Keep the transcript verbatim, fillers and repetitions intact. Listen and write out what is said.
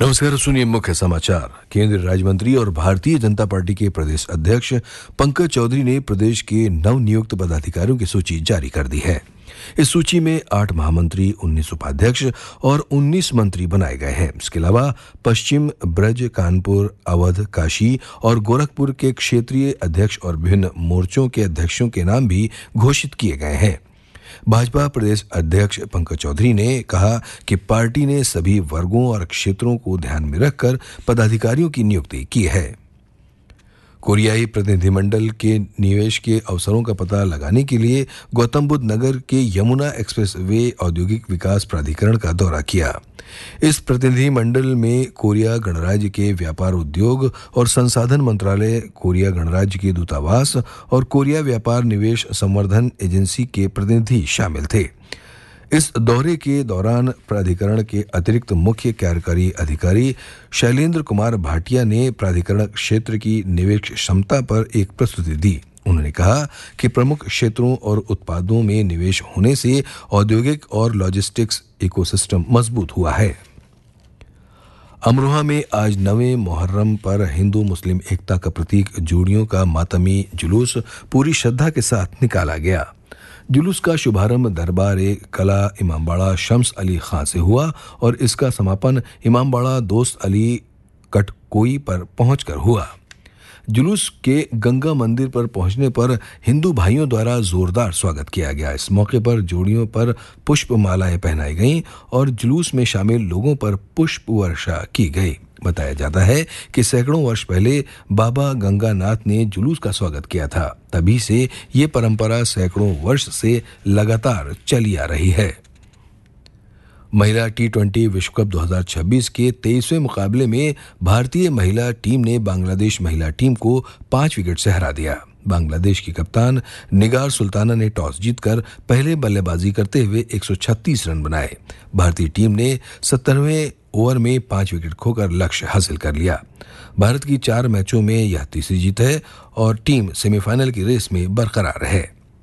नमस्कार, सुनिए मुख्य समाचार। केंद्रीय राज्य मंत्री और भारतीय जनता पार्टी के प्रदेश अध्यक्ष पंकज चौधरी ने प्रदेश के नवनियुक्त पदाधिकारियों की सूची जारी कर दी है। इस सूची में आठ महामंत्री, उन्नीस उपाध्यक्ष और उन्नीस मंत्री बनाए गए हैं। इसके अलावा पश्चिम, ब्रज, कानपुर, अवध, काशी और गोरखपुर के क्षेत्रीय अध्यक्ष और विभिन्न मोर्चों के अध्यक्षों के नाम भी घोषित किए गए हैं। भाजपा प्रदेश अध्यक्ष पंकज चौधरी ने कहा कि पार्टी ने सभी वर्गों और क्षेत्रों को ध्यान में रखकर पदाधिकारियों की नियुक्ति की है। कोरियाई प्रतिनिधिमंडल के निवेश के अवसरों का पता लगाने के लिए गौतम बुद्ध नगर के यमुना एक्सप्रेस वे औद्योगिक विकास प्राधिकरण का दौरा किया। इस प्रतिनिधिमंडल में कोरिया गणराज्य के व्यापार, उद्योग और संसाधन मंत्रालय, कोरिया गणराज्य के दूतावास और कोरिया व्यापार निवेश संवर्धन एजेंसी के प्रतिनिधि शामिल थे। इस दौरे के दौरान प्राधिकरण के अतिरिक्त मुख्य कार्यकारी अधिकारी शैलेंद्र कुमार भाटिया ने प्राधिकरण क्षेत्र की निवेश क्षमता पर एक प्रस्तुति दी। उन्होंने कहा कि प्रमुख क्षेत्रों और उत्पादों में निवेश होने से औद्योगिक और लॉजिस्टिक्स इकोसिस्टम मजबूत हुआ है। अमरोहा में आज नवें मुहर्रम पर हिंदू मुस्लिम एकता का प्रतीक जोड़ियों का मातमी जुलूस पूरी श्रद्धा के साथ निकाला गया। जुलूस का शुभारंभ दरबार ए कला इमामबाड़ा शम्स अली खां से हुआ और इसका समापन इमामबाड़ा दोस्त अली कटकोई पर पहुंचकर हुआ। जुलूस के गंगा मंदिर पर पहुंचने पर हिंदू भाइयों द्वारा जोरदार स्वागत किया गया। इस मौके पर जोड़ियों पर पुष्प मालाएं पहनाई गईं और जुलूस में शामिल लोगों पर पुष्प वर्षा की गई। बताया जाता है कि सैकड़ों वर्ष पहले बाबा गंगानाथ ने जुलूस का स्वागत किया था। तभी से ये परंपरा सैकड़ों वर्ष से लगातार चली आ रही है। महिला टी ट्वेंटी विश्व कप दो हज़ार छब्बीस के तेईसवें मुकाबले में भारतीय महिला टीम ने बांग्लादेश महिला टीम को पांच विकेट से हरा दिया। बांग्लादेश की कप्तान निगार सुल्ताना ने टॉस जीतकर पहले बल्लेबाजी करते हुए एक सौ छत्तीस रन बनाए। भारतीय टीम ने सत्तरवें ओवर में पांच विकेट खोकर लक्ष्य हासिल कर लिया। भारत की चार मैचों में यह तीसरी जीत है और टीम सेमीफाइनल की रेस में बरकरार है।